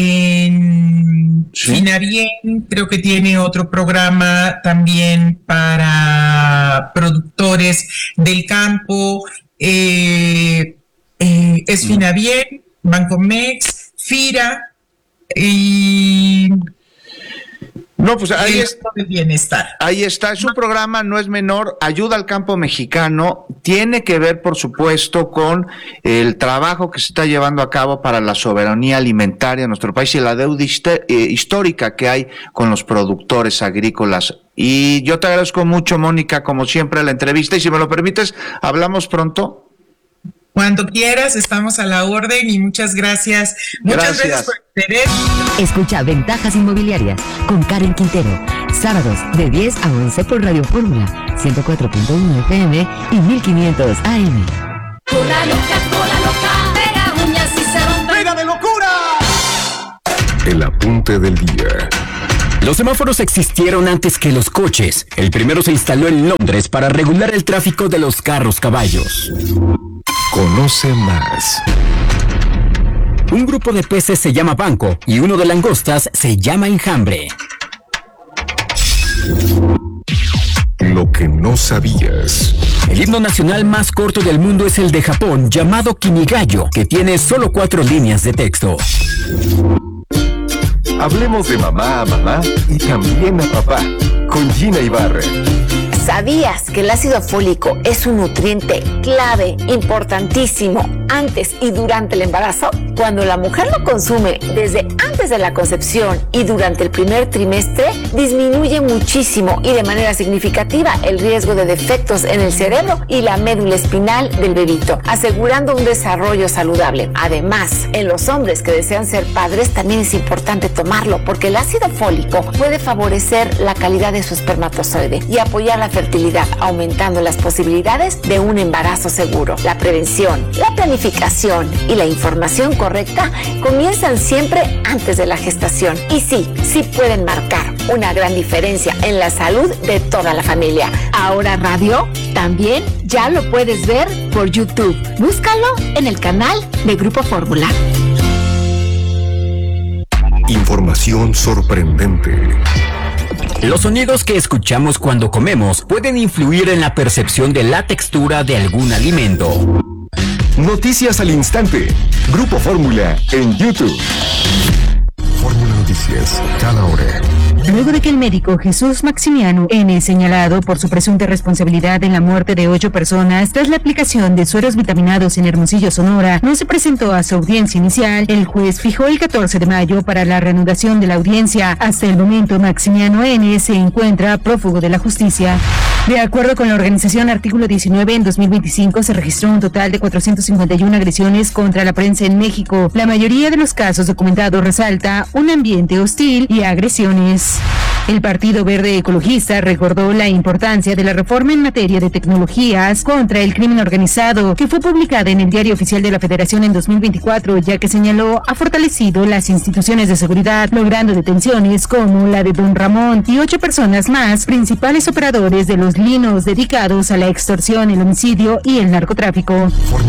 En Finavien creo que tiene otro programa también para productores del campo. Es Finavien. Bancomex, FIRA y... No, pues ahí Ahí está, es un programa, no es menor, ayuda al campo mexicano, tiene que ver, por supuesto, con el trabajo que se está llevando a cabo para la soberanía alimentaria en nuestro país y la deuda histórica que hay con los productores agrícolas. Y yo te agradezco mucho, Mónica, como siempre, la entrevista, y si me lo permites, hablamos pronto. Cuando quieras, estamos a la orden y muchas gracias. Muchas gracias por el interés. Escucha Ventajas Inmobiliarias con Karen Quintero. Sábados de 10 a 11 por Radio Fórmula, 104.1 FM y 1500 AM. Cola loca, pega uñas y se rompe. ¡Pega de locura! El apunte del día. Los semáforos existieron antes que los coches. El primero se instaló en Londres para regular el tráfico de los carros caballos. Conoce más. Un grupo de peces se llama banco y uno de langostas se llama enjambre. Lo que no sabías. El himno nacional más corto del mundo es el de Japón, llamado Kimigayo, que tiene solo 4 líneas de texto. Hablemos de mamá a mamá y también a papá, con Gina Ibarra. ¿Sabías que el ácido fólico es un nutriente clave, importantísimo, antes y durante el embarazo? Cuando la mujer lo consume desde antes de la concepción y durante el primer trimestre, disminuye muchísimo y de manera significativa el riesgo de defectos en el cerebro y la médula espinal del bebito, asegurando un desarrollo saludable. Además, en los hombres que desean ser padres también es importante tomarlo, porque el ácido fólico puede favorecer la calidad de su espermatozoide y apoyar la fertilidad, aumentando las posibilidades de un embarazo seguro. La prevención, la planificación y la información correcta comienzan siempre antes de la gestación. Y sí pueden marcar una gran diferencia en la salud de toda la familia. Ahora Radio también ya lo puedes ver por YouTube. Búscalo en el canal de Grupo Fórmula. Información sorprendente. Los sonidos que escuchamos cuando comemos pueden influir en la percepción de la textura de algún alimento. Noticias al instante. Grupo Fórmula en YouTube. Fórmula Noticias, cada hora. Luego de que el médico Jesús Maximiano N., señalado por su presunta responsabilidad en la muerte de 8 personas tras la aplicación de sueros vitaminados en Hermosillo, Sonora, no se presentó a su audiencia inicial, el juez fijó el 14 de mayo para la reanudación de la audiencia. Hasta el momento, Maximiano N. se encuentra prófugo de la justicia. De acuerdo con la organización Artículo 19, en 2025 se registró un total de 451 agresiones contra la prensa en México. La mayoría de los casos documentados resalta un ambiente hostil y agresiones. El Partido Verde Ecologista recordó la importancia de la reforma en materia de tecnologías contra el crimen organizado, que fue publicada en el Diario Oficial de la Federación en 2024, ya que señaló ha fortalecido las instituciones de seguridad, logrando detenciones como la de Don Ramón y 8 personas más, principales operadores de los linos dedicados a la extorsión, el homicidio y el narcotráfico.